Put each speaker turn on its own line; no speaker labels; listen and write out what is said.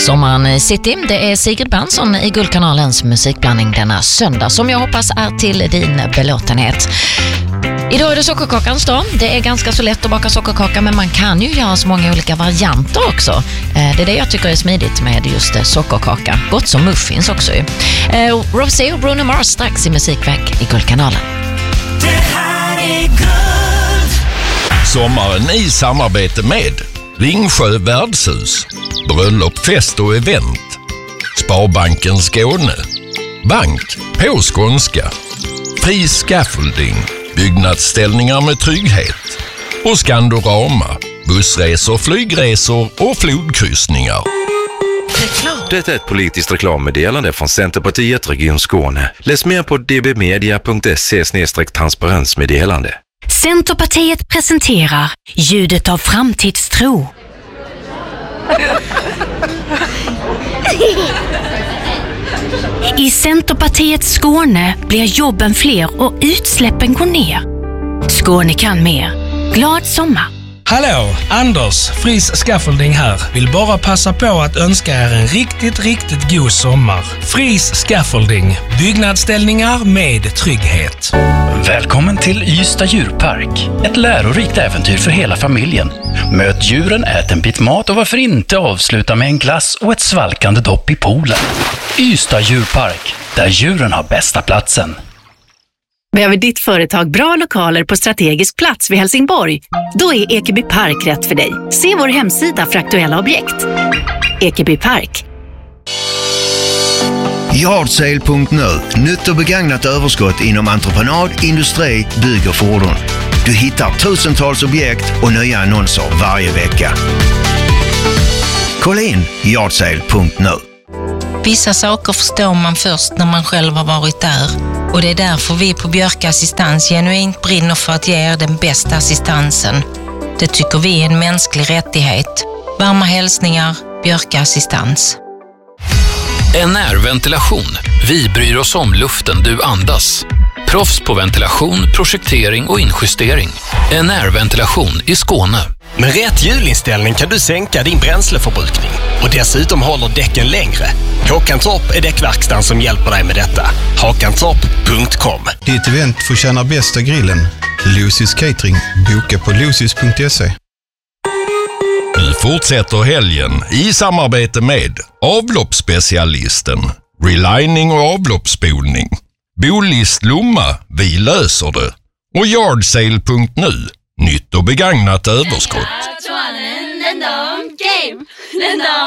Sommaren i City, det är Sigrid Bernson i Guldkanalens musikblandning denna söndag som jag hoppas är till din belåtenhet. Idag är det sockerkakans dag. Det är ganska så lätt att baka sockerkaka, men man kan ju göra så många olika varianter också. Det är det jag tycker är smidigt med just sockerkaka. Gott som muffins också ju. Rosé och Bruno Mars strax i musikväg i Guldkanalen.
Det här är Guld.
Sommaren i samarbete med Ringsjö värdshus, bröllop, fest och event, Sparbanken Skåne, bank på skånska, Fri Scaffolding, byggnadsställningar med trygghet och Skandorama, bussresor, flygresor och flodkryssningar.
Det är ett politiskt reklammeddelande från Centerpartiet Region Skåne. Läs mer på dbmedia.se/transparensmeddelande.
Centerpartiet presenterar ljudet av framtidstro. I Centerpartiet Skåne blir jobben fler och utsläppen går ner. Skåne kan mer. Glad sommar!
Hallå, Anders, Fris Scaffolding här. Vill bara passa på att önska er en riktigt god sommar. Fris Scaffolding, byggnadsställningar med trygghet.
Välkommen till Ystad djurpark. Ett lärorikt äventyr för hela familjen. Möt djuren, ät en bit mat och varför inte avsluta med en glass och ett svalkande dopp i poolen. Ystad djurpark, där djuren har bästa platsen.
Behöver ditt företag bra lokaler på strategisk plats vid Helsingborg? Då är Ekeby Park rätt för dig. Se vår hemsida för aktuella objekt. Ekeby Park.
Yardsale.nu. Nytt och begagnat överskott inom entreprenad, industri, bygg och fordon. Du hittar tusentals objekt och nya annonser varje vecka. Kolla in Yardsale.nu.
Vissa saker förstår man först när man själv har varit där. Och det är därför vi på Björka Assistans genuint brinner för att ge er den bästa assistansen. Det tycker vi är en mänsklig rättighet. Varma hälsningar, Björka Assistans.
NR Ventilation. Vi bryr oss om luften du andas. Proffs på ventilation, projektering och injustering. NR Ventilation i Skåne.
Med rätt hjulinställning kan du sänka din bränsleförbrukning. Och dessutom håller däcken längre. Håkantorp är däckverkstan som hjälper dig med detta. Håkantorp.com.
Ditt event får tjäna bästa grillen. Lucy's Catering. Boka på lucys.se.
Nu fortsätter helgen i samarbete med avloppsspecialisten, relining och avloppsspolning, Bolist Lomma, vi löser det, och Yardsale.nu, nytt och begagnat överskott.